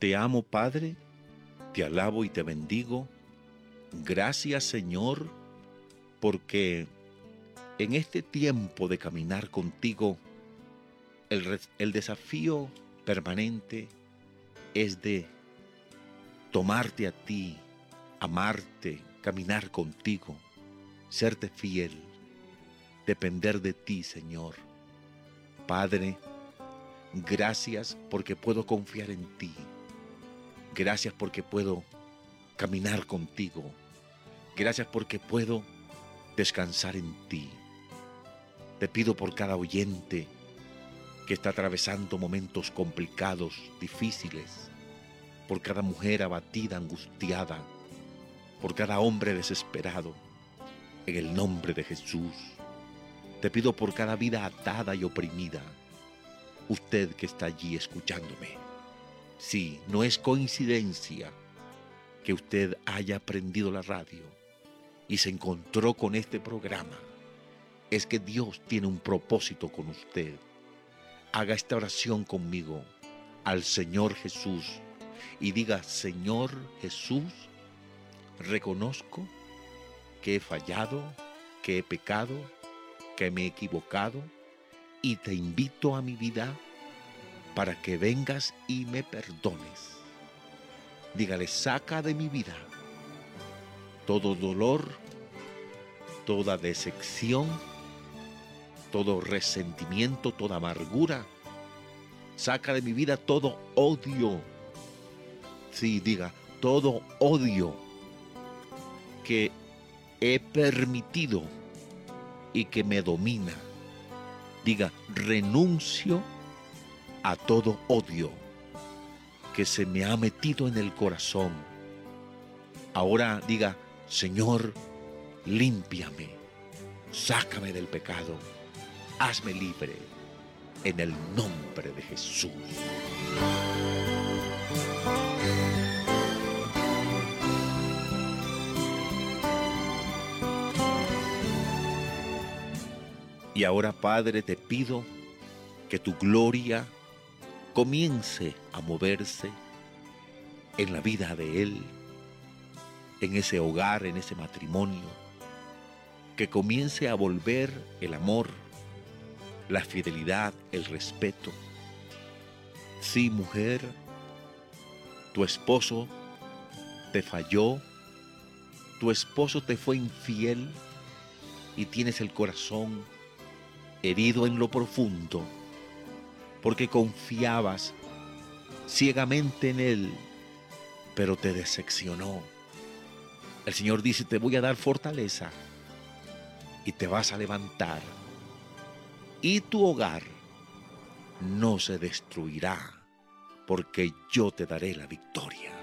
Te amo, Padre, te alabo y te bendigo. Gracias, Señor, porque en este tiempo de caminar contigo, el desafío permanente es de tomarte a ti, amarte, caminar contigo, serte fiel, depender de ti, Señor. Padre, gracias porque puedo confiar en ti. Gracias porque puedo caminar contigo. Gracias porque puedo descansar en ti. Te pido por cada oyente que está atravesando momentos complicados, difíciles, por cada mujer abatida, angustiada, por cada hombre desesperado, en el nombre de Jesús. Te pido por cada vida atada y oprimida, usted que está allí escuchándome. Sí, no es coincidencia que usted haya prendido la radio y se encontró con este programa. Es que Dios tiene un propósito con usted. Haga esta oración conmigo al Señor Jesús y diga: Señor Jesús, reconozco que he fallado, que he pecado, que me he equivocado, y te invito a mi vida para que vengas y me perdones. Dígale: saca de mi vida todo dolor, toda decepción, todo resentimiento, toda amargura. Saca de mi vida todo odio. Sí, diga, todo odio que he permitido y que me domina. Diga: renuncio a todo odio que se me ha metido en el corazón. Ahora diga: Señor, límpiame, sácame del pecado, hazme libre, en el nombre de Jesús. Y ahora, Padre, te pido que tu gloria comience a moverse en la vida de él, en ese hogar, en ese matrimonio, que comience a volver el amor, la fidelidad, el respeto. Sí, mujer, tu esposo te falló, tu esposo te fue infiel y tienes el corazón herido en lo profundo porque confiabas ciegamente en él, pero te decepcionó. El Señor dice: te voy a dar fortaleza y te vas a levantar, y tu hogar no se destruirá, porque yo te daré la victoria.